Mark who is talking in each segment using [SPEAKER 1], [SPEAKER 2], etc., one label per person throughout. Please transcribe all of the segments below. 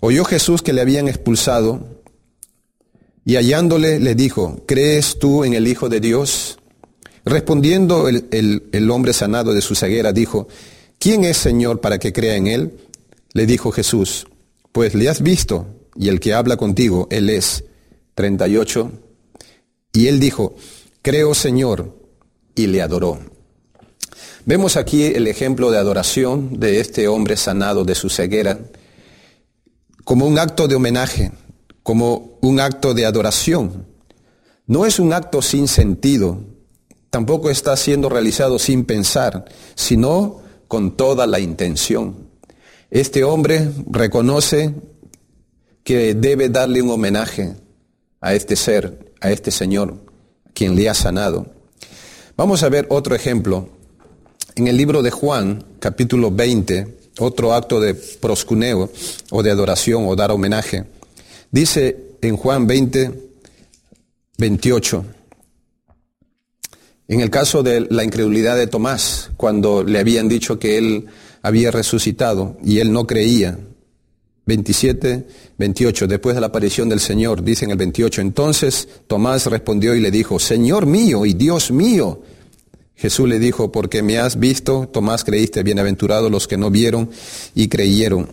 [SPEAKER 1] Oyó Jesús que le habían expulsado y hallándole le dijo, ¿crees tú en el Hijo de Dios? Respondiendo el hombre sanado de su ceguera dijo, ¿quién es Señor para que crea en él? Le dijo Jesús, pues le has visto y el que habla contigo, él es. 38. Y él dijo, creo Señor, y le adoró. Vemos aquí el ejemplo de adoración de este hombre sanado de su ceguera, como un acto de homenaje, como un acto de adoración. No es un acto sin sentido, tampoco está siendo realizado sin pensar, sino con toda la intención. Este hombre reconoce que debe darle un homenaje a este ser, a este Señor, quien le ha sanado. Vamos a ver otro ejemplo. En el libro de Juan, capítulo 20, otro acto de proscuneo, o de adoración, o dar homenaje. Dice en Juan 20, 28, en el caso de la incredulidad de Tomás, cuando le habían dicho que él había resucitado y él no creía. 27, 28, después de la aparición del Señor, dice en el 28, entonces Tomás respondió y le dijo, Señor mío y Dios mío. Jesús le dijo, porque me has visto, Tomás, creíste, bienaventurados los que no vieron y creyeron.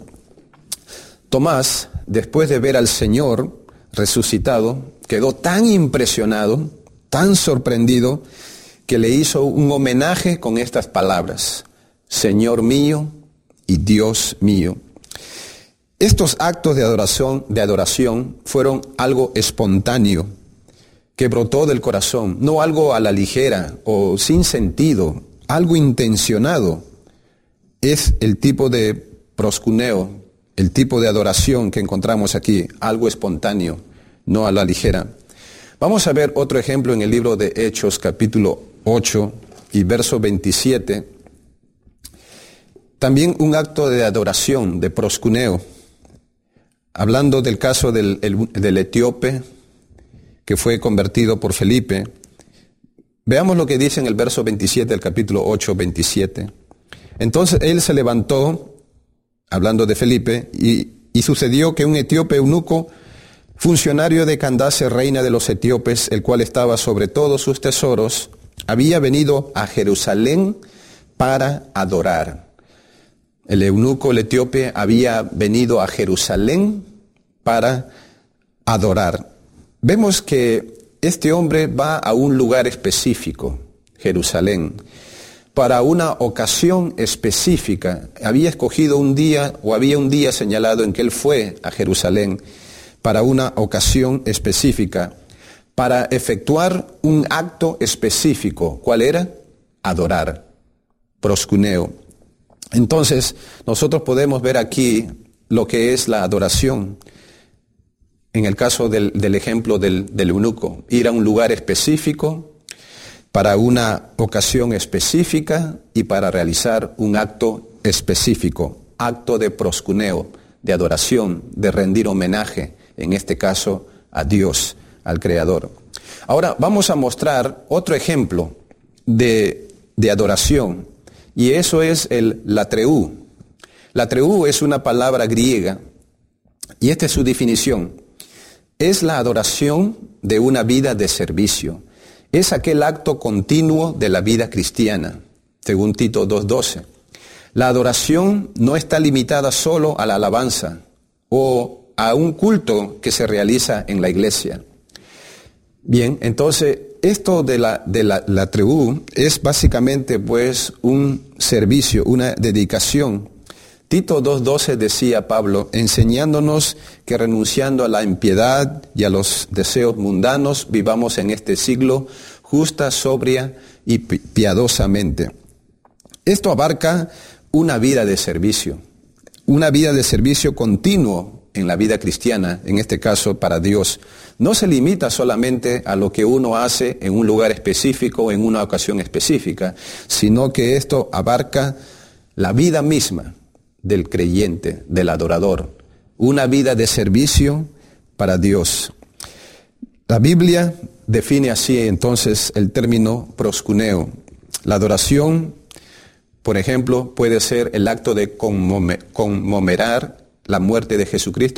[SPEAKER 1] Tomás, después de ver al Señor resucitado, quedó tan impresionado, tan sorprendido, que le hizo un homenaje con estas palabras, Señor mío y Dios mío. Estos actos de adoración fueron algo espontáneo, que brotó del corazón, no algo a la ligera o sin sentido, algo intencionado. Es el tipo de proscuneo, el tipo de adoración que encontramos aquí, algo espontáneo, no a la ligera. Vamos a ver otro ejemplo en el libro de Hechos, capítulo 8 y verso 27. También un acto de adoración, de proscuneo, hablando del caso del etíope, que fue convertido por Felipe. Veamos lo que dice en el verso 27 del capítulo 8, 27. Entonces él se levantó, hablando de Felipe, y sucedió que un etíope eunuco, funcionario de Candace, reina de los etíopes, el cual estaba sobre todos sus tesoros, había venido a Jerusalén para adorar. El eunuco, el etíope, había venido a Jerusalén para adorar. Vemos que este hombre va a un lugar específico, Jerusalén, para una ocasión específica. Había escogido un día, o había un día señalado en que él fue a Jerusalén para una ocasión específica, para efectuar un acto específico. ¿Cuál era? Adorar, proscuneo. Entonces, nosotros podemos ver aquí lo que es la adoración. En el caso del ejemplo del eunuco, ir a un lugar específico, para una ocasión específica y para realizar un acto específico, acto de proscuneo, de adoración, de rendir homenaje, en este caso a Dios, al Creador. Ahora vamos a mostrar otro ejemplo de adoración, y eso es el latreú. Latreú es una palabra griega, y esta es su definición. Es la adoración de una vida de servicio. Es aquel acto continuo de la vida cristiana, según Tito 2:12. La adoración no está limitada solo a la alabanza o a un culto que se realiza en la iglesia. Bien, entonces esto de la tribu es básicamente pues un servicio, una dedicación. Tito 2:12 decía Pablo, enseñándonos que renunciando a la impiedad y a los deseos mundanos, vivamos en este siglo justa, sobria y piadosamente. Esto abarca una vida de servicio continuo en la vida cristiana, en este caso para Dios. No se limita solamente a lo que uno hace en un lugar específico o en una ocasión específica, sino que esto abarca la vida misma del creyente, del adorador, una vida de servicio para Dios. La Biblia define así entonces el término proscuneo. La adoración, por ejemplo, puede ser el acto de conmemorar la muerte de Jesucristo